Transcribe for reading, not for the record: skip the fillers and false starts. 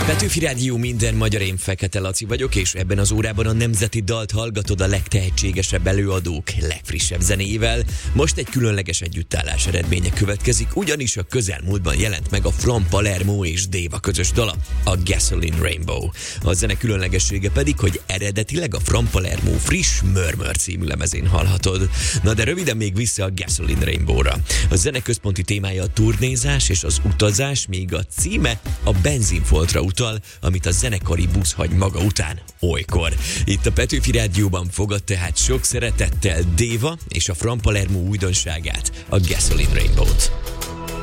Petőfi Rádió, minden magyar, én Fekete Laci vagyok, és ebben az órában a nemzeti dalt hallgatod a legtehetségesebb előadók legfrissebb zenével. Most egy különleges együttállás eredménye következik, ugyanis a közelmúltban jelent meg a From Palermo és Déva közös dala, a Gasoline Rainbow. A zene különlegessége pedig, hogy eredetileg a From Palermo friss Murmur című lemezén hallhatod. Na de röviden még vissza a Gasoline Rainbow-ra. A zene központi témája a turnézás és az utazás, míg a címe a benzinfoltra utal, amit a zenekari busz hagy maga után olykor. Itt a Petőfi Rádióban fogad tehát sok szeretettel Déva és a From Palermo újdonságát, a Gasoline Rainbow-t.